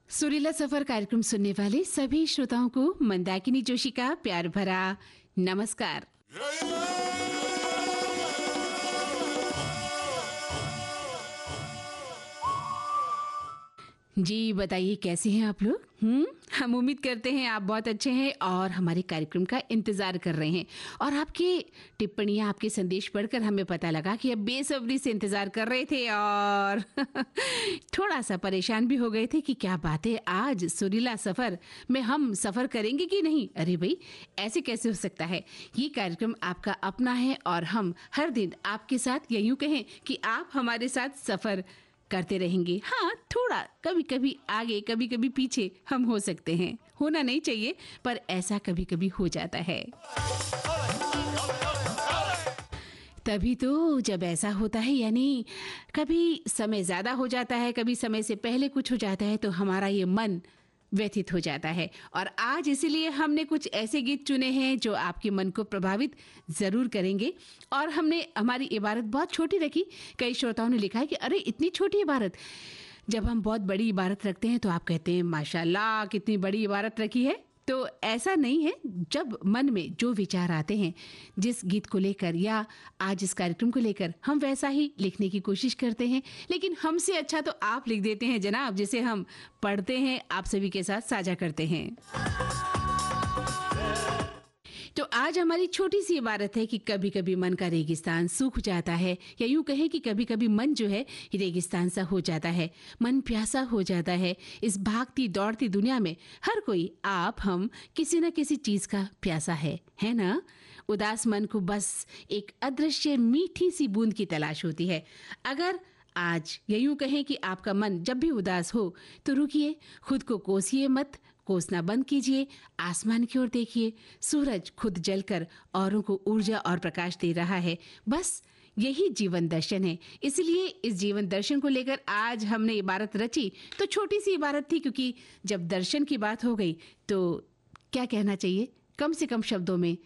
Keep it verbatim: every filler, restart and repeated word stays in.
सुरीला सफर कार्यक्रम सुनने वाले सभी श्रोताओं को मंदाकिनी जोशी का प्यार भरा नमस्कार। जी बताइए, कैसे हैं आप लोग? हम्म हम उम्मीद करते हैं आप बहुत अच्छे हैं और हमारे कार्यक्रम का इंतजार कर रहे हैं। और आपकी टिप्पणियां, आपके संदेश पढ़कर हमें पता लगा कि अब बेसब्री से इंतजार कर रहे थे और थोड़ा सा परेशान भी हो गए थे कि क्या बात है, आज सुरीला सफर में हम सफर करेंगे कि नहीं। अरे भाई, ऐसे कैसे हो सकता है? ये कार्यक्रम आपका अपना है और हम हर दिन आपके साथ, या यूं कहें कि आप हमारे साथ सफर करते रहेंगे। हाँ, थोड़ा कभी कभी आगे कभी कभी पीछे हम हो सकते हैं, होना नहीं चाहिए पर ऐसा कभी कभी हो जाता है। तभी तो जब ऐसा होता है, यानी कभी समय ज्यादा हो जाता है, कभी समय से पहले कुछ हो जाता है, तो हमारा ये मन व्यथित हो जाता है। और आज इसीलिए हमने कुछ ऐसे गीत चुने हैं जो आपके मन को प्रभावित जरूर करेंगे। और हमने हमारी इबारत बहुत छोटी रखी। कई श्रोताओं ने लिखा है कि अरे इतनी छोटी इबारत। जब हम बहुत बड़ी इबारत रखते हैं तो आप कहते हैं माशाल्लाह कितनी बड़ी इबारत रखी है। तो ऐसा नहीं है। जब मन में जो विचार आते हैं जिस गीत को लेकर या आज इस कार्यक्रम को लेकर, हम वैसा ही लिखने की कोशिश करते हैं। लेकिन हमसे अच्छा तो आप लिख देते हैं जनाब, जिसे हम पढ़ते हैं, आप सभी के साथ साझा करते हैं। तो आज हमारी छोटी सी इबारत है कि कभी कभी मन का रेगिस्तान सूख जाता है, या यूं कहें कि कभी कभी मन जो है रेगिस्तान सा हो जाता है, मन प्यासा हो जाता है। इस भागती दौड़ती दुनिया में हर कोई, आप हम, किसी न किसी चीज का प्यासा है, है ना? उदास मन को बस एक अदृश्य मीठी सी बूंद की तलाश होती है। अगर आज या यूं कहें कि आपका मन जब भी उदास हो तो रुकिए, खुद को कोसिए मत, कोसना बंद कीजिए, आसमान की ओर देखिए। सूरज खुद जलकर औरों को ऊर्जा और प्रकाश दे रहा है। बस यही जीवन दर्शन है। इसलिए इस जीवन दर्शन को लेकर आज हमने इबारत रची। तो छोटी सी इबारत थी, क्योंकि जब दर्शन की बात हो गई तो क्या कहना चाहिए, कम से कम शब्दों में